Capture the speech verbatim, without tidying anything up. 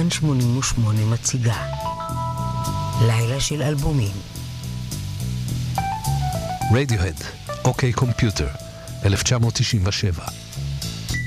כאן שמונים ושמונה מציגה לילה של אלבומים. רדיוהד, אוקיי קומפיוטר, אלף תשע מאות תשעים ושבע.